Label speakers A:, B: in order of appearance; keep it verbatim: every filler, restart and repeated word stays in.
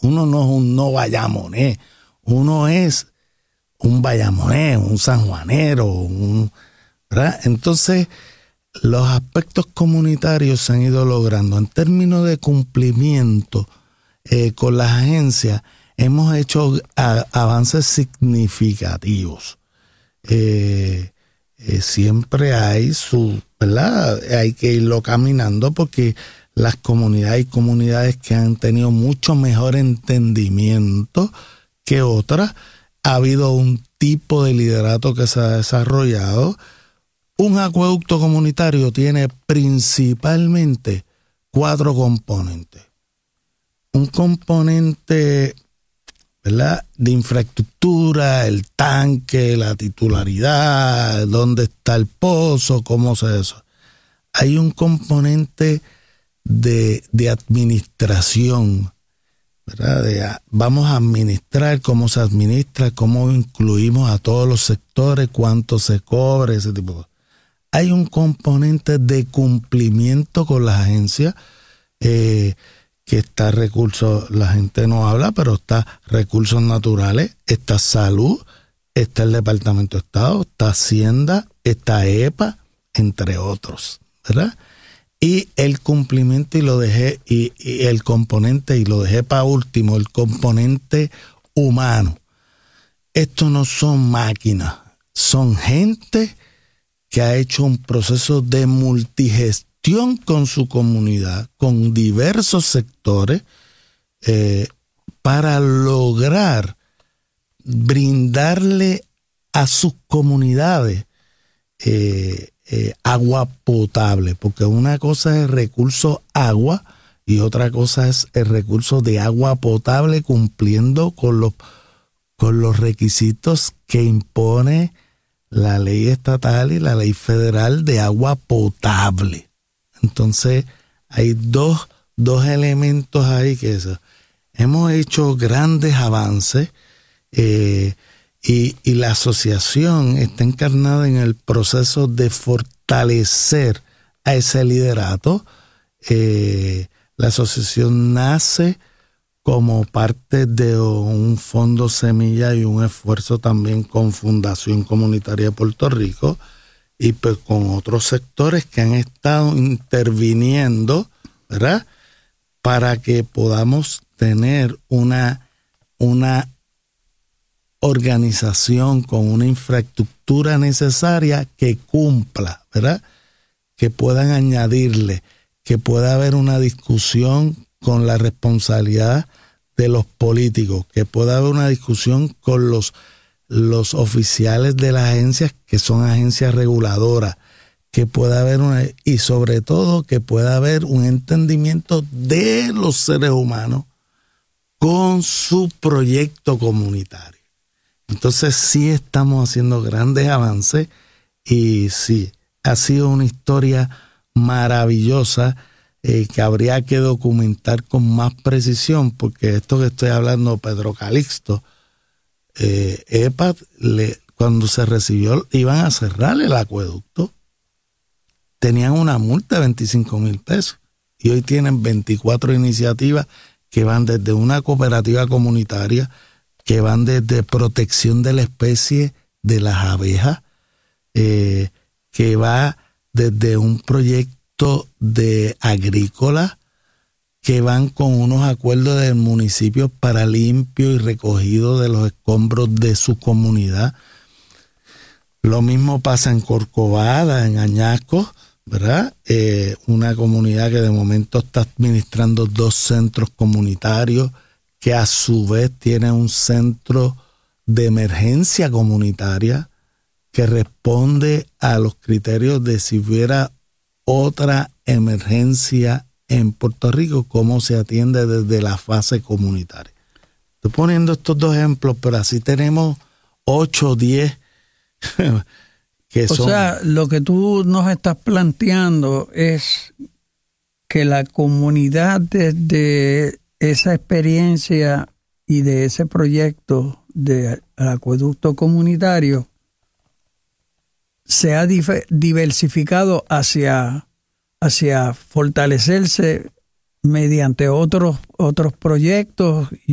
A: Uno no es un no bayamonés, uno es un bayamonés, un sanjuanero, un, ¿verdad? Entonces, los aspectos comunitarios se han ido logrando. En términos de cumplimiento eh, con las agencias, hemos hecho a, avances significativos. Eh, eh, siempre hay su, ¿verdad? Hay que irlo caminando porque las comunidades y comunidades que han tenido mucho mejor entendimiento que otras. Ha habido un tipo de liderato que se ha desarrollado. Un acueducto comunitario tiene principalmente cuatro componentes. Un componente, ¿verdad?, de infraestructura, el tanque, la titularidad, dónde está el pozo, cómo se eso. Hay un componente de, de administración, ¿verdad? De, vamos a administrar, cómo se administra, cómo incluimos a todos los sectores, cuánto se cobra, ese tipo de cosas. Hay un componente de cumplimiento con las agencias, eh, que está recursos, la gente no habla, pero está recursos naturales, está salud, está el Departamento de Estado, está Hacienda, está E P A, entre otros, ¿verdad? Y el cumplimiento, y lo dejé, y, y el componente, y lo dejé para último, el componente humano. Estos no son máquinas, son gente que ha hecho un proceso de multigestión con su comunidad, con diversos sectores, eh, para lograr brindarle a sus comunidades eh, eh, agua potable, porque una cosa es el recurso agua y otra cosa es el recurso de agua potable cumpliendo con los, con los requisitos que impone la ley estatal y la ley federal de agua potable. Entonces, hay dos, dos elementos ahí que eso. Hemos hecho grandes avances eh, y, y la asociación está encarnada en el proceso de fortalecer a ese liderato. Eh, la asociación nace como parte de un fondo semilla y un esfuerzo también con Fundación Comunitaria de Puerto Rico y pues con otros sectores que han estado interviniendo, ¿verdad?, para que podamos tener una, una organización con una infraestructura necesaria que cumpla, ¿verdad?, que puedan añadirle, que pueda haber una discusión con la responsabilidad de los políticos, que pueda haber una discusión con los, los oficiales de las agencias, que son agencias reguladoras, que pueda haber una, y sobre todo que pueda haber un entendimiento de los seres humanos con su proyecto comunitario. Entonces sí estamos haciendo grandes avances y sí, ha sido una historia maravillosa eh, que habría que documentar con más precisión, porque esto que estoy hablando, Pedro Calixto, eh, E P A, le, cuando se recibió, iban a cerrar el acueducto, tenían una multa de veinticinco mil pesos y hoy tienen veinticuatro iniciativas que van desde una cooperativa comunitaria, que van desde protección de la especie de las abejas, eh, que va desde un proyecto de agrícola, que van con unos acuerdos del municipio para limpio y recogido de los escombros de su comunidad. Lo mismo pasa en Corcovada, en Añasco, ¿verdad? Eh, una comunidad que de momento está administrando dos centros comunitarios, que a su vez tiene un centro de emergencia comunitaria que responde a los criterios de si hubiera otra emergencia en Puerto Rico, cómo se atiende desde la fase comunitaria. Estoy poniendo estos dos ejemplos, pero así tenemos ocho o diez que son...
B: O sea, lo que tú nos estás planteando es que la comunidad desde esa experiencia y de ese proyecto del acueducto comunitario se ha diversificado hacia, hacia fortalecerse mediante otros, otros proyectos